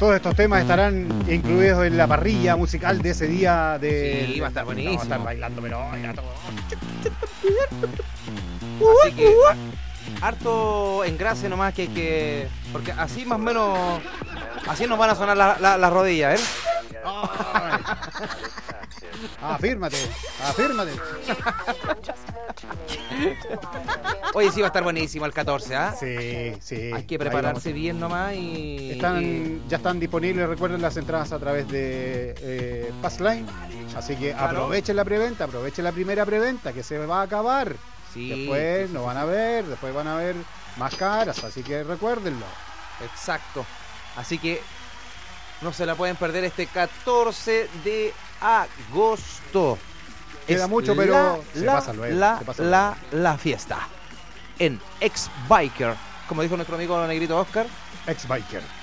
todos estos temas estarán incluidos en la parrilla musical de ese día. Sí, va a estar buenísimo. Va a estar bailando, pero oiga, todo. Así que harto engrase nomás que porque así más o menos así nos van a sonar las rodillas, ¿eh? Afírmate. Oye, sí va a estar buenísimo el 14, ¿ah? Sí. Hay que prepararse bien nomás y ya están disponibles, recuerden, las entradas a través de Passline. Así que claro, aprovechen la preventa, aprovechen la primera preventa que se va a acabar. sí, Después no van a ver, después van a ver más caras, así que recuérdenlo. exacto. Así que no se la pueden perder este 14 de agosto. Queda mucho, pero se pasa luego. La fiesta en Ex Biker, como dijo nuestro amigo Negrito Oscar. Ex Biker.